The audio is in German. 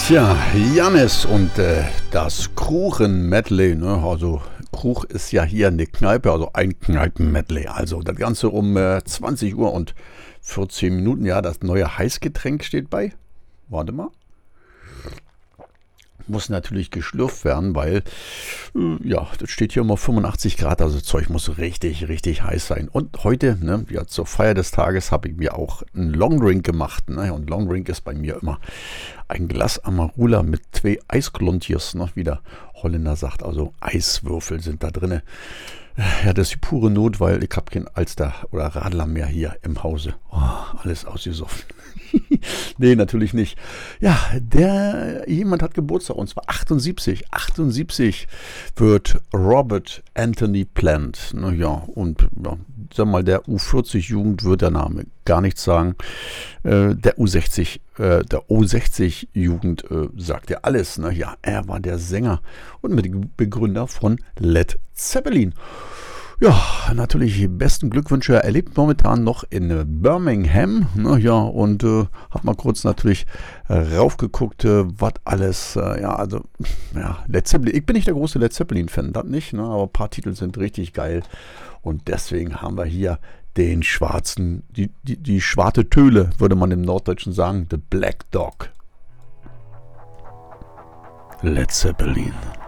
Tja, Jannis und das Kruchen-Medley, ne? Also Kruch ist ja hier eine Kneipe, also ein Kneipen-Medley. Also das Ganze um 20 Uhr und 14 Minuten. Ja, das neue Heißgetränk steht bei. Warte mal. Muss natürlich geschlürft werden, weil, ja, das steht hier immer 85 Grad, also das Zeug muss richtig, richtig heiß sein. Und heute, ne, ja, zur Feier des Tages habe ich mir auch einen Longdrink gemacht. Ne, und Longdrink ist bei mir immer ein Glas Amarula mit 2 Eisklontjes, ne, wie der Holländer sagt, also Eiswürfel sind da drinne. Ja, das ist die pure Not, weil ich habe kein Alster oder Radler mehr hier im Hause. Oh, alles ausgesoffen. Nee, natürlich nicht. Ja, jemand hat Geburtstag und zwar 78. 78 wird Robert Anthony Plant. Naja, und ja, sag mal, der U40-Jugend wird der Name gar nichts sagen. Der O60-Jugend sagt ja alles. Ne? Ja, er war der Sänger und Mitbegründer von Led Zeppelin. Ja, natürlich besten Glückwünsche. Er lebt momentan noch in Birmingham. Ne, ja, und hab mal kurz natürlich raufgeguckt, was alles. Ja, also, ja, Led Zeppelin. Ich bin nicht der große Led Zeppelin-Fan, das nicht, ne, aber ein paar Titel sind richtig geil. Und deswegen haben wir hier den schwarzen, die schwarze Töle, würde man im Norddeutschen sagen, The Black Dog. Led Zeppelin.